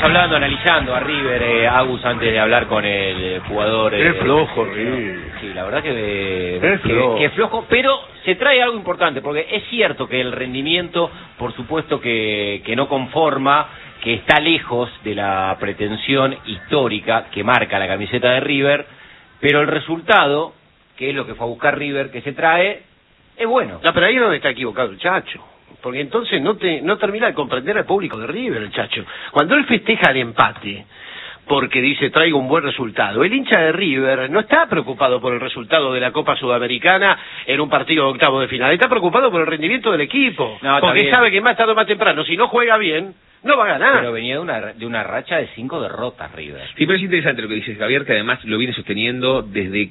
hablando, analizando a River, Agus, antes de hablar con el jugador. Qué flojo, River. Sí, la verdad que flojo, pero se trae algo importante, porque es cierto que el rendimiento, por supuesto que no conforma, que está lejos de la pretensión histórica que marca la camiseta de River, pero el resultado, que es lo que fue a buscar River, que se trae, es bueno. No, pero ahí es donde está equivocado el Chacho. Porque entonces no termina de comprender al público de River, el Chacho. Cuando él festeja el empate, porque dice traigo un buen resultado, el hincha de River no está preocupado por el resultado de la Copa Sudamericana en un partido de octavo de final, está preocupado por el rendimiento del equipo, porque sabe que más tarde o más temprano, si no juega bien, no va a ganar. Pero venía de una racha de 5 derrotas, River. Sí, pero es interesante lo que dice Javier, que además lo viene sosteniendo desde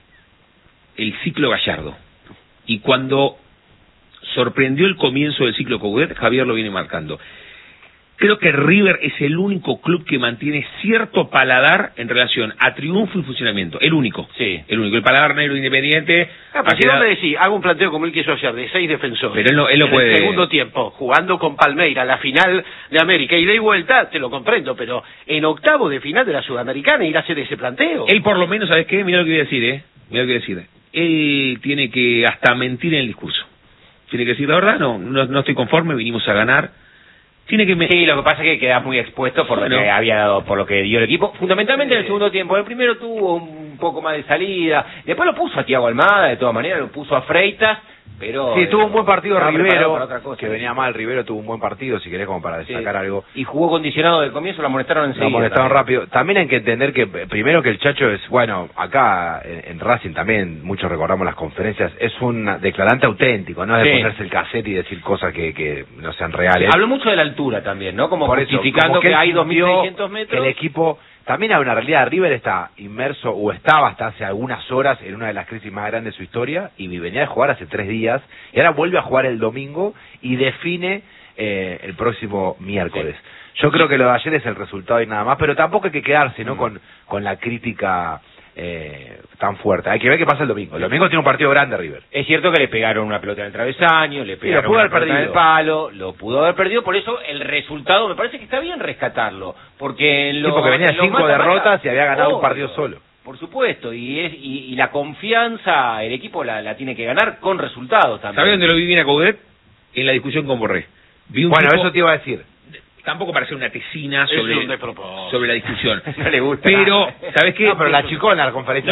el ciclo Gallardo. Y cuando sorprendió el comienzo del ciclo Coudet, Javier lo viene marcando. Creo que River es el único club que mantiene cierto paladar en relación a triunfo y funcionamiento. El único. Sí. El único. El paladar negro Independiente. Pero si no me decís, hago un planteo como él quiso hacer, de 6 defensores. Pero él lo puede. En el segundo tiempo, jugando con Palmeiras, la final de América, y de vuelta, te lo comprendo, pero en octavo de final de la Sudamericana ir a hacer ese planteo. Él por lo menos, ¿sabes qué? Mira lo que voy a decir, Mira lo que voy a decir. Él tiene que hasta mentir en el discurso. Tiene que decir la verdad, no estoy conforme, vinimos a ganar. Tiene que Sí, lo que pasa es que queda muy expuesto por lo que había dado, por lo que dio el equipo, fundamentalmente en el segundo tiempo. El primero tuvo un poco más de salida, después lo puso a Thiago Almada, de todas maneras, lo puso a Freitas, pero... Sí, tuvo un buen partido Rivero, cosa, que venía mal. Rivero tuvo un buen partido, si querés, como para destacar algo. Y jugó condicionado del comienzo, lo amonestaron enseguida. Lo amonestaron rápido. También hay que entender que, primero, que el Chacho es, bueno, acá en Racing también, muchos recordamos las conferencias, es un declarante auténtico, no es de ponerse el cassette y decir cosas que no sean reales. Habló mucho de la altura también, ¿no? Como por justificando eso, como que hay 2.600 metros. Que el equipo... También hay una realidad, River está inmerso, o estaba hasta hace algunas horas, en una de las crisis más grandes de su historia, y venía de jugar hace 3 días, y ahora vuelve a jugar el domingo, y define el próximo miércoles. Yo creo que lo de ayer es el resultado y nada más, pero tampoco hay que quedarse, ¿no? Con la crítica tan fuerte. Hay que ver qué pasa el domingo. El domingo tiene un partido grande River. Es cierto que le pegaron una pelota en el travesaño, le pegaron una pelota en el palo, lo pudo haber perdido, por eso el resultado me parece que está bien rescatarlo, porque porque venía de 5 derrotas y había ganado un partido solo. Por supuesto, y la confianza el equipo la tiene que ganar con resultados también. ¿Sabés dónde lo vi bien a Coudet? En la discusión con Borré. Eso te iba a decir. Tampoco para hacer una tesina sobre la discusión. No le gusta. Pero, ¿sabes qué? No, pero la chicona, la conferencia.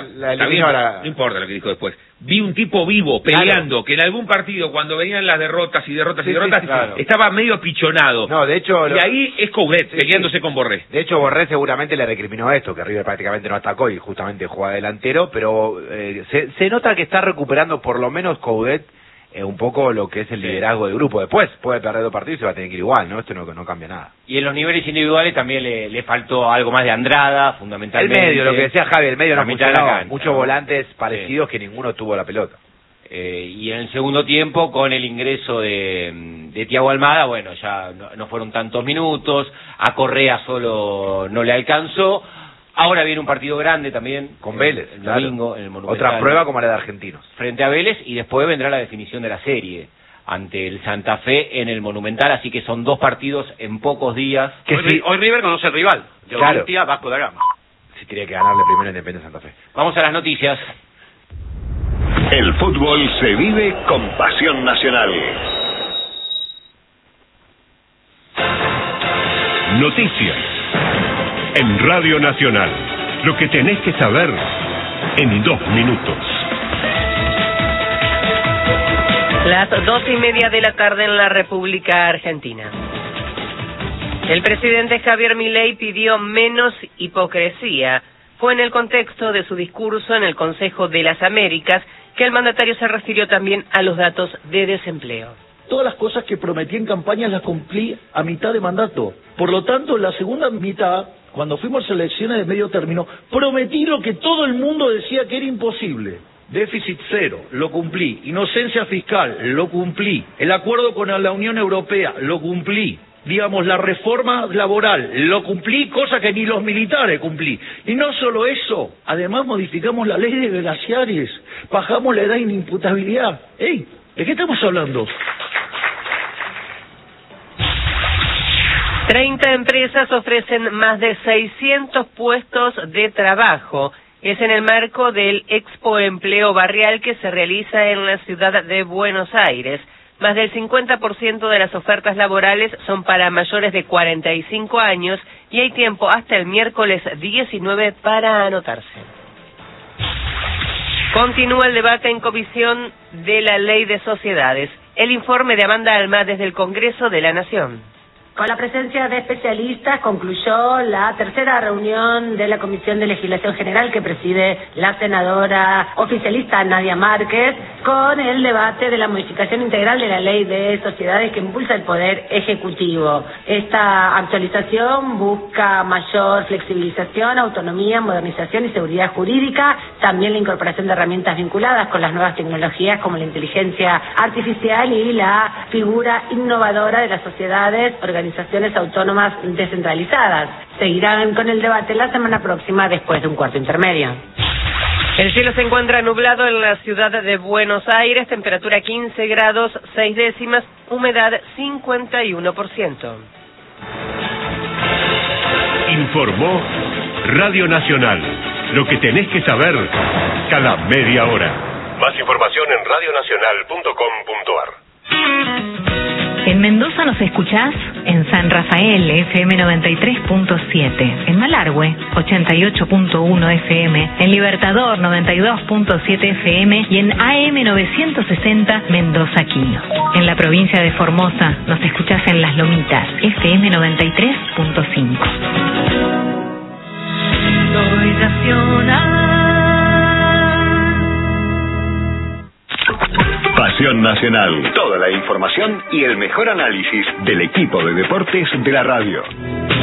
No importa lo que dijo después. Vi un tipo vivo, peleando, que en algún partido, cuando venían las derrotas, estaba medio apichonado. No, de hecho... Y ahí es Coudet, peleándose con Borré. De hecho, Borré seguramente le recriminó esto, que River prácticamente no atacó y justamente juega delantero, pero se nota que está recuperando por lo menos Coudet un poco lo que es el liderazgo del grupo. Después puede perder 2 partidos y se va a tener que ir igual, ¿no? Esto no cambia nada. Y en los niveles individuales también le faltó algo más de Andrada, fundamentalmente. El medio, lo que decía Javi, el medio no funcionó. Muchos volantes parecidos que ninguno tuvo la pelota. Y en el segundo tiempo, con el ingreso de Thiago Almada, bueno, ya no fueron tantos minutos, a Correa solo no le alcanzó. Ahora viene un partido grande también, con Vélez, el domingo, en el Monumental. Otra prueba como la de Argentinos. Frente a Vélez, y después vendrá la definición de la serie ante el Santa Fe en el Monumental, así que son 2 partidos en pocos días. Hoy River conoce el rival, Olimpia, Vasco da Gama. Si tiene que ganarle primero a Independiente Santa Fe. Vamos a las noticias. El fútbol se vive con pasión nacional. Noticias en Radio Nacional. Lo que tenés que saber en 2 minutos. Las 2:30 de la tarde en la República Argentina. El presidente Javier Milei pidió menos hipocresía. Fue en el contexto de su discurso en el Consejo de las Américas que el mandatario se refirió también a los datos de desempleo. Todas las cosas que prometí en campaña las cumplí a mitad de mandato. Por lo tanto, en la segunda mitad, cuando fuimos a elecciones de medio término, prometí lo que todo el mundo decía que era imposible. Déficit cero, lo cumplí. Inocencia fiscal, lo cumplí. El acuerdo con la Unión Europea, lo cumplí. Digamos, la reforma laboral, lo cumplí, cosa que ni los militares cumplí. Y no solo eso, además modificamos la ley de glaciares, bajamos la edad de inimputabilidad. ¡Ey! ¿De qué estamos hablando? 30 empresas ofrecen más de 600 puestos de trabajo. Es en el marco del Expo Empleo Barrial que se realiza en la ciudad de Buenos Aires. Más del 50% de las ofertas laborales son para mayores de 45 años y hay tiempo hasta el miércoles 19 para anotarse. Continúa el debate en comisión de la Ley de Sociedades. El informe de Amanda Alma desde el Congreso de la Nación. Con la presencia de especialistas concluyó la tercera reunión de la Comisión de Legislación General que preside la senadora oficialista Nadia Márquez con el debate de la modificación integral de la Ley de Sociedades que impulsa el Poder Ejecutivo. Esta actualización busca mayor flexibilización, autonomía, modernización y seguridad jurídica, también la incorporación de herramientas vinculadas con las nuevas tecnologías como la inteligencia artificial y la figura innovadora de las sociedades, organizaciones autónomas descentralizadas. Seguirán con el debate la semana próxima después de un cuarto intermedio. El cielo se encuentra nublado en la ciudad de Buenos Aires, temperatura 15 grados 6 décimas, humedad 51%. Informó Radio Nacional. Lo que tenés que saber cada media hora. Más información en radionacional.com.ar. En Mendoza nos escuchás en San Rafael, FM 93.7, en Malargüe, 88.1 FM, en Libertador, 92.7 FM y en AM 960 Mendoza Quino. En la provincia de Formosa nos escuchás en Las Lomitas, FM 93.5. Soy nacional. Pasión Nacional. Toda la información y el mejor análisis del equipo de deportes de la radio.